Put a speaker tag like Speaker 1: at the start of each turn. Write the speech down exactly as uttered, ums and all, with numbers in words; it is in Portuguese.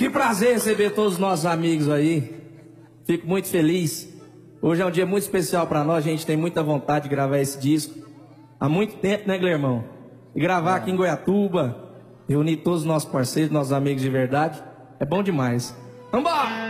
Speaker 1: Que prazer receber todos os nossos amigos aí. Fico muito feliz. Hoje é um dia muito especial para nós. A gente tem muita vontade de gravar esse disco. Há muito tempo, né, Guilhermão? E gravar aqui em Goiatuba, reunir todos os nossos parceiros, nossos amigos de verdade. É bom demais. Vambora!